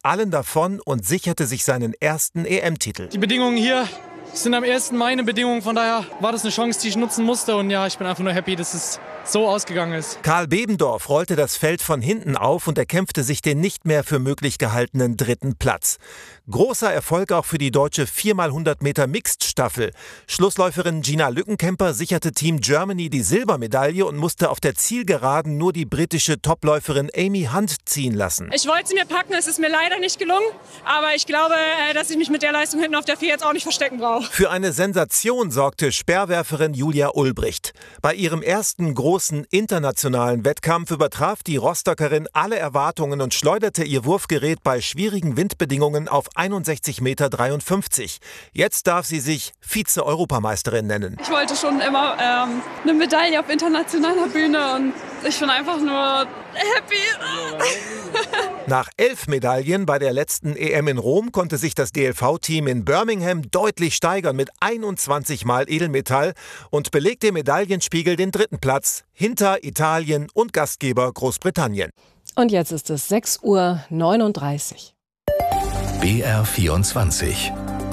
allen davon und sicherte sich seinen ersten EM-Titel. Die Bedingungen hier sind am ersten meine Bedingungen, von daher war das eine Chance, die ich nutzen musste. Und ja, ich bin einfach nur happy, dass es so ausgegangen ist. Karl Bebendorf rollte das Feld von hinten auf und erkämpfte sich den nicht mehr für möglich gehaltenen 3. Platz. Großer Erfolg auch für die deutsche 4x100 Meter Mixed-Staffel. Schlussläuferin Gina Lückenkämper sicherte Team Germany die Silbermedaille und musste auf der Zielgeraden nur die britische Topläuferin Amy Hunt ziehen lassen. Ich wollte sie mir packen, es ist mir leider nicht gelungen. Aber ich glaube, dass ich mich mit der Leistung hinten auf der 4 jetzt auch nicht verstecken brauche. Für eine Sensation sorgte Speerwerferin Julia Ulbricht. Bei ihrem ersten großen internationalen Wettkampf übertraf die Rostockerin alle Erwartungen und schleuderte ihr Wurfgerät bei schwierigen Windbedingungen auf 61,53 Meter. Jetzt darf sie sich Vize-Europameisterin nennen. Ich wollte schon immer eine Medaille auf internationaler Bühne und ich bin einfach nur happy. Nach 11 Medaillen bei der letzten EM in Rom konnte sich das DLV-Team in Birmingham deutlich steigern mit 21 Mal Edelmetall und belegt im Medaillenspiegel den 3. Platz hinter Italien und Gastgeber Großbritannien. Und jetzt ist es 6:39 Uhr. BR24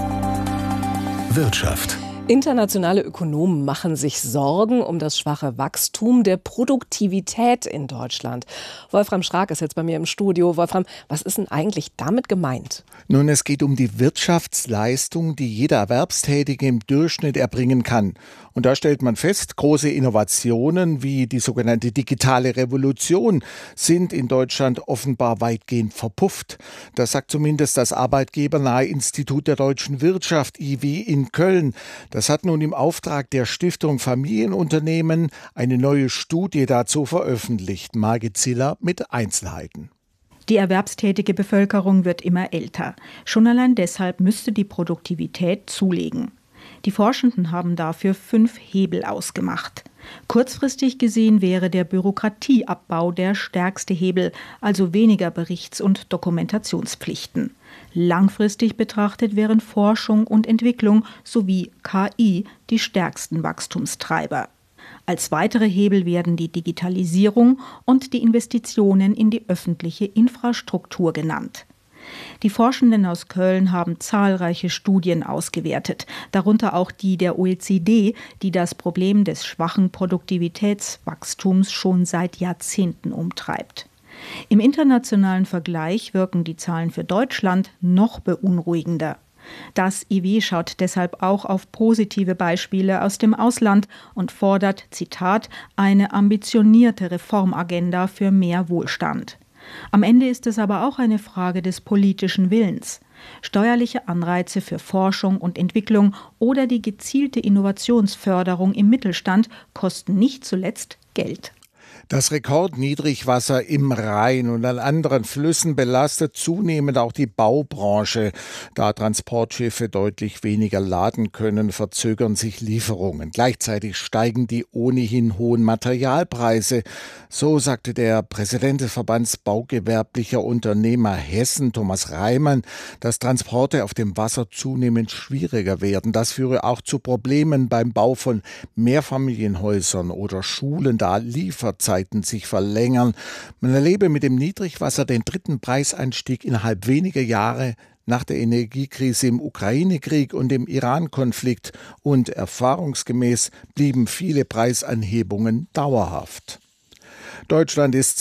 Wirtschaft. Internationale Ökonomen machen sich Sorgen um das schwache Wachstum der Produktivität in Deutschland. Wolfram Schrag ist jetzt bei mir im Studio. Wolfram, was ist denn eigentlich damit gemeint? Nun, es geht um die Wirtschaftsleistung, die jeder Erwerbstätige im Durchschnitt erbringen kann. Und da stellt man fest, große Innovationen wie die sogenannte digitale Revolution sind in Deutschland offenbar weitgehend verpufft. Das sagt zumindest das arbeitgebernahe Institut der deutschen Wirtschaft, IW in Köln. Das hat nun im Auftrag der Stiftung Familienunternehmen eine neue Studie dazu veröffentlicht. Margit Ziller mit Einzelheiten. Die erwerbstätige Bevölkerung wird immer älter. Schon allein deshalb müsste die Produktivität zulegen. Die Forschenden haben dafür 5 Hebel ausgemacht. Kurzfristig gesehen wäre der Bürokratieabbau der stärkste Hebel, also weniger Berichts- und Dokumentationspflichten. Langfristig betrachtet wären Forschung und Entwicklung sowie KI die stärksten Wachstumstreiber. Als weitere Hebel werden die Digitalisierung und die Investitionen in die öffentliche Infrastruktur genannt. Die Forschenden aus Köln haben zahlreiche Studien ausgewertet, darunter auch die der OECD, die das Problem des schwachen Produktivitätswachstums schon seit Jahrzehnten umtreibt. Im internationalen Vergleich wirken die Zahlen für Deutschland noch beunruhigender. Das IW schaut deshalb auch auf positive Beispiele aus dem Ausland und fordert, Zitat, eine ambitionierte Reformagenda für mehr Wohlstand. Am Ende ist es aber auch eine Frage des politischen Willens. Steuerliche Anreize für Forschung und Entwicklung oder die gezielte Innovationsförderung im Mittelstand kosten nicht zuletzt Geld. Das Rekordniedrigwasser im Rhein und an anderen Flüssen belastet zunehmend auch die Baubranche. Da Transportschiffe deutlich weniger laden können, verzögern sich Lieferungen. Gleichzeitig steigen die ohnehin hohen Materialpreise. So sagte der Präsident des Verbands baugewerblicher Unternehmer Hessen, Thomas Reimann, dass Transporte auf dem Wasser zunehmend schwieriger werden. Das führe auch zu Problemen beim Bau von Mehrfamilienhäusern oder Schulen, da Lieferzeiten sich verlängern. Man erlebe mit dem Niedrigwasser den 3. Preiseinstieg innerhalb weniger Jahre nach der Energiekrise im Ukraine-Krieg und dem Iran-Konflikt. Und erfahrungsgemäß blieben viele Preisanhebungen dauerhaft. Deutschland ist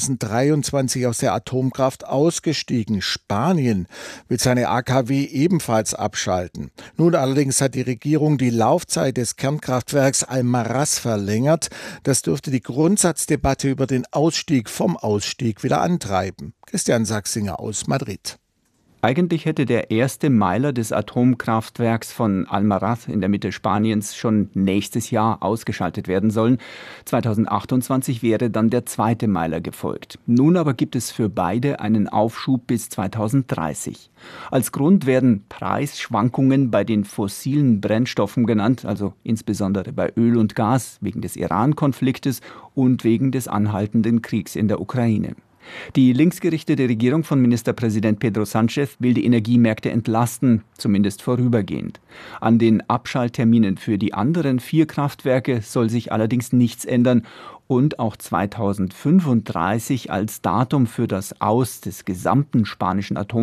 2023 aus der Atomkraft ausgestiegen. Spanien will seine AKW ebenfalls abschalten. Nun allerdings hat die Regierung die Laufzeit des Kernkraftwerks Almaraz verlängert. Das dürfte die Grundsatzdebatte über den Ausstieg vom Ausstieg wieder antreiben. Christian Sachsinger aus Madrid. Eigentlich hätte der erste Meiler des Atomkraftwerks von Almaraz in der Mitte Spaniens schon nächstes Jahr ausgeschaltet werden sollen. 2028 wäre dann der zweite Meiler gefolgt. Nun aber gibt es für beide einen Aufschub bis 2030. Als Grund werden Preisschwankungen bei den fossilen Brennstoffen genannt, also insbesondere bei Öl und Gas wegen des Iran-Konfliktes und wegen des anhaltenden Kriegs in der Ukraine. Die linksgerichtete Regierung von Ministerpräsident Pedro Sánchez will die Energiemärkte entlasten, zumindest vorübergehend. An den Abschaltterminen für die anderen 4 Kraftwerke soll sich allerdings nichts ändern und auch 2035 als Datum für das Aus des gesamten spanischen